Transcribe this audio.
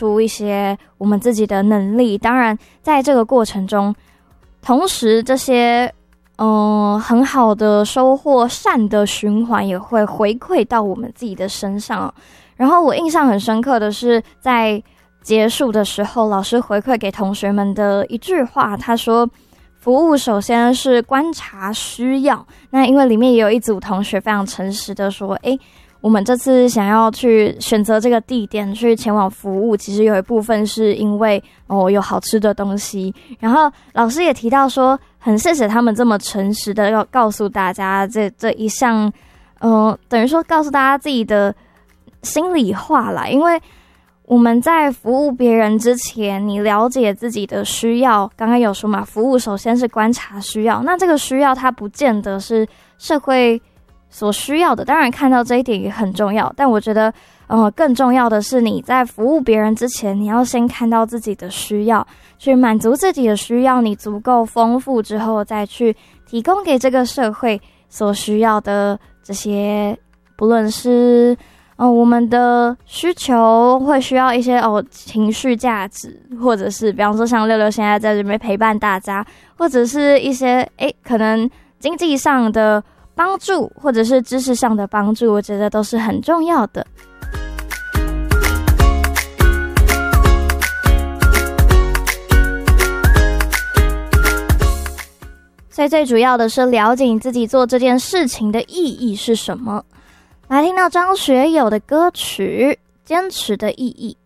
出一些我们自己的能力。当然在这个过程中，同时这些很好的收获，善的循环也会回馈到我们自己的身上。然后我印象很深刻的是，在结束的时候，老师回馈给同学们的一句话，他说服务首先是观察需要。那因为里面也有一组同学非常诚实的说，我们这次想要去选择这个地点去前往服务，其实有一部分是因为有好吃的东西。然后老师也提到说，很谢谢他们这么诚实的要告诉大家这一项等于说告诉大家自己的心里话啦。因为我们在服务别人之前，你了解自己的需要，刚刚有说嘛，服务首先是观察需要，那这个需要它不见得是社会所需要的，当然看到这一点也很重要，但我觉得更重要的是你在服务别人之前，你要先看到自己的需要，去满足自己的需要，你足够丰富之后，再去提供给这个社会所需要的这些，不论是我们的需求会需要一些情绪价值，或者是比方说像六六现在在这边陪伴大家，或者是一些可能经济上的帮助，或者是知识上的帮助，我觉得都是很重要的。所以最主要的是了解你自己做这件事情的意义是什么。来听到张学友的歌曲《坚持的意义》。